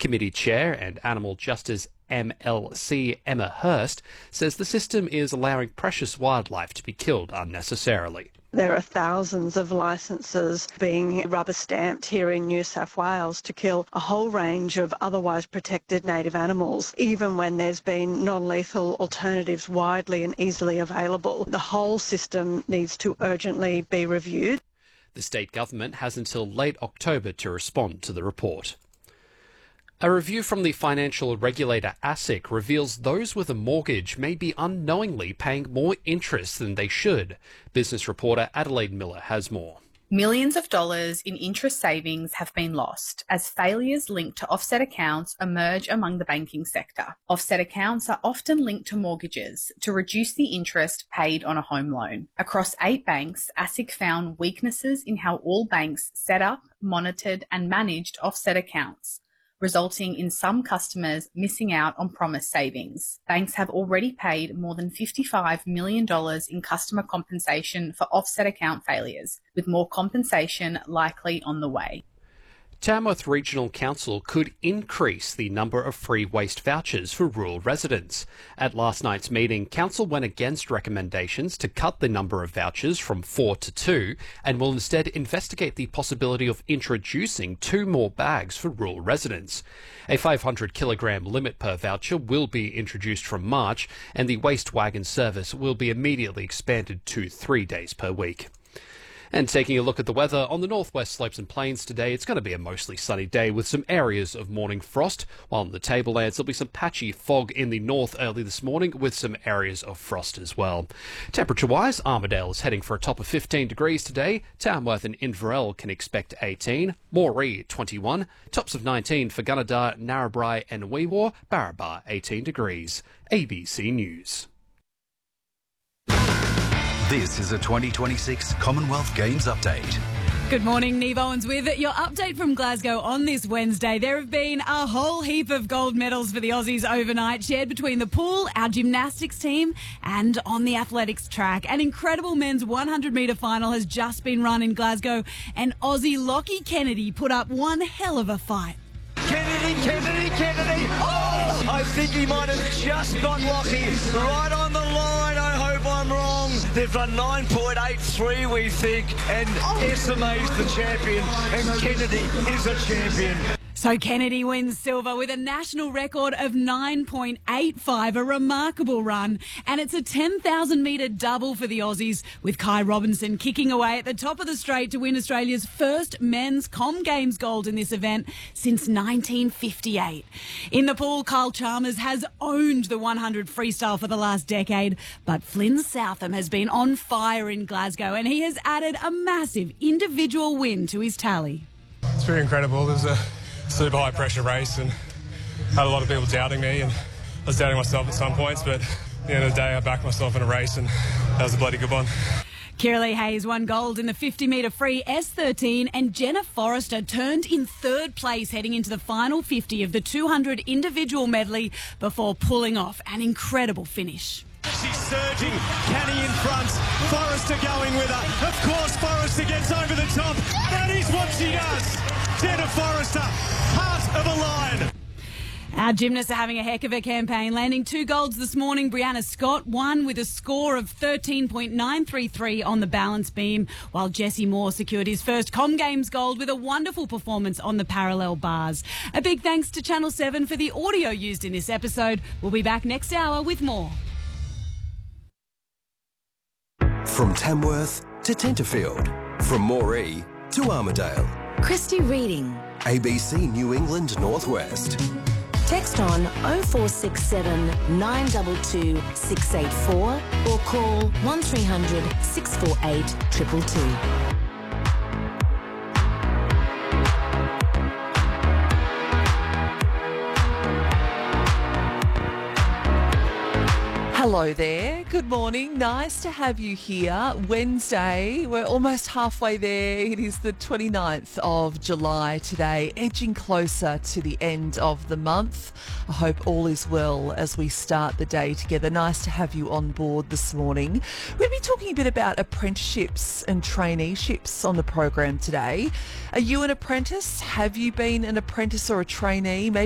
Committee Chair and Animal Justice MLC Emma Hurst says the system is allowing precious wildlife to be killed unnecessarily. There are thousands of licences being rubber stamped here in New South Wales to kill a whole range of otherwise protected native animals, even when there's been non-lethal alternatives widely and easily available. The whole system needs to urgently be reviewed. The state government has until late October to respond to the report. A review from the financial regulator ASIC reveals those with a mortgage may be unknowingly paying more interest than they should. Business reporter Adelaide Miller has more. Millions of dollars in interest savings have been lost as failures linked to offset accounts emerge among the banking sector. Offset accounts are often linked to mortgages to reduce the interest paid on a home loan. Across 8 banks, ASIC found weaknesses in how all banks set up, monitored and managed offset accounts, resulting in some customers missing out on promised savings. Banks have already paid more than $55 million in customer compensation for offset account failures, with more compensation likely on the way. Tamworth Regional Council could increase the number of free waste vouchers for rural residents. At last night's meeting, Council went against recommendations to cut the number of vouchers from 4 to 2 and will instead investigate the possibility of introducing 2 more bags for rural residents. A 500 kilogram limit per voucher will be introduced from March, and the waste wagon service will be immediately expanded to 3 days per week. And taking a look at the weather on the northwest slopes and plains today, it's going to be a mostly sunny day with some areas of morning frost, while on the tablelands there'll be some patchy fog in the north early this morning with some areas of frost as well. Temperature-wise, Armidale is heading for a top of 15 degrees today. Tamworth and Inverell can expect 18, Moree 21, tops of 19 for Gunnedah, Narrabri and Weewaw, Barraba 18 degrees. ABC News. This is a 2026 Commonwealth Games update. Good morning, Neve Owens with your update from Glasgow on this Wednesday. There have been a whole heap of gold medals for the Aussies overnight, shared between the pool, our gymnastics team and on the athletics track. An incredible men's 100-metre final has just been run in Glasgow, and Aussie Lockie Kennedy put up one hell of a fight. Kennedy! Oh! I think he might have just got Lockie right on the line. I hope I'm wrong. They've run 9.83, we think, and SMA's the champion, and Kennedy is a champion. So Kennedy wins silver with a national record of 9.85, a remarkable run. And it's a 10,000-metre double for the Aussies, with Kai Robinson kicking away at the top of the straight to win Australia's first men's Com Games gold in this event since 1958. In the pool, Kyle Chalmers has owned the 100 freestyle for the last decade, but Flynn Southam has been on fire in Glasgow, and he has added a massive individual win to his tally. It's pretty incredible. There's a super high pressure race and had a lot of people doubting me, and I was doubting myself at some points, but at the end of the day I backed myself in a race and that was a bloody good one. Kiralee Hayes won gold in the 50-metre free S13, and Jenna Forrester turned in 3rd place heading into the final 50 of the 200 individual medley before pulling off an incredible finish. She's surging, Canny in front, Forrester going with her. Of course Forrester gets over the top. That is what she does. Jenna Forrester, heart of a lion. Our gymnasts are having a heck of a campaign, landing 2 golds this morning. Brianna Scott won with a score of 13.933 on the balance beam, while Jesse Moore secured his first Com Games gold with a wonderful performance on the parallel bars. A big thanks to Channel 7 for the audio used in this episode. We'll be back next hour with more. From Tamworth to Tenterfield, from Moree to Armidale. Christy Reading. ABC New England Northwest. Text on 0467 922 684 or call 1300 648 222. Hello there. Good morning. Nice to have you here. Wednesday. We're almost halfway there. It is the 29th of July today, edging closer to the end of the month. I hope all is well as we start the day together. Nice to have you on board this morning. We're going to be talking a bit about apprenticeships and traineeships on the program today. Are you an apprentice? Have you been an apprentice or a trainee? Maybe